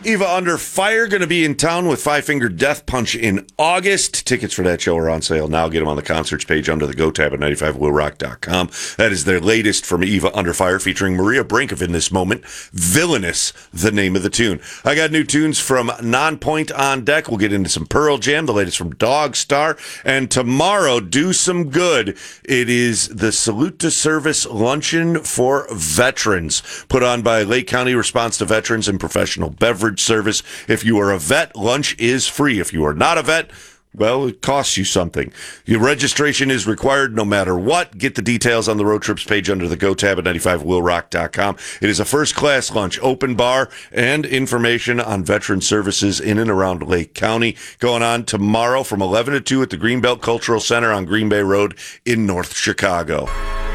Eva Under Fire going to be in town with Five Finger Death Punch in August. Tickets for that show are on sale now. Get them on the concerts page under the Go tab at 95willrock.com. That is their latest from Eva Under Fire, featuring Maria Brinkov in this moment. Villainous, the name of the tune. I got new tunes from Nonpoint on deck. We'll get into some Pearl Jam, the latest from Dog Star. And tomorrow, do some good. It is the Salute to Service Luncheon for Veterans, put on by Lake County Response to Veterans and Professional Beverage Service. If you are a vet, lunch is free. If you are not a vet, well, it costs you something. Your registration is required no matter what. Get the details on the road trips page under the Go tab at 95willrock.com. It is a first-class lunch, open bar, and information on veteran services in and around Lake County. Going on tomorrow from 11 to 2 at the Greenbelt Cultural Center on Green Bay Road in North Chicago.